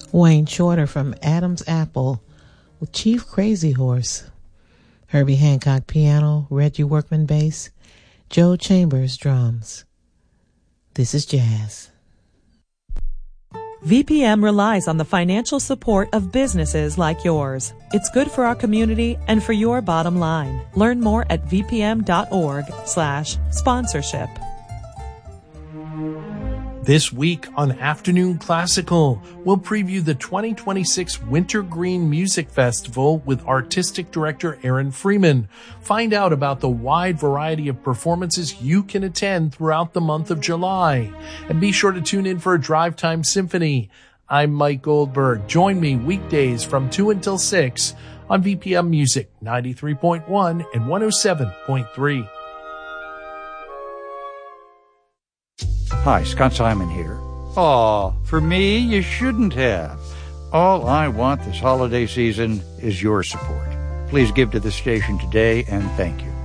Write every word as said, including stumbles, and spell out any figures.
Wayne Shorter from Adam's Apple with Chief Crazy Horse. Herbie Hancock piano, Reggie Workman bass, Joe Chambers drums. This is jazz. V P M relies on the financial support of businesses like yours. It's good for our community and for your bottom line. Learn more at vpm.org slash sponsorship. This week on Afternoon Classical, we'll preview the twenty twenty-six Winter Green Music Festival with Artistic Director Aaron Freeman. Find out about the wide variety of performances you can attend throughout the month of July. And be sure to tune in for a Drive Time Symphony. I'm Mike Goldberg. Join me weekdays from two until six on V P M Music ninety-three point one and one oh seven point three. Hi, Scott Simon here. Aw, for me, you shouldn't have. All I want this holiday season is your support. Please give to the station today, and thank you.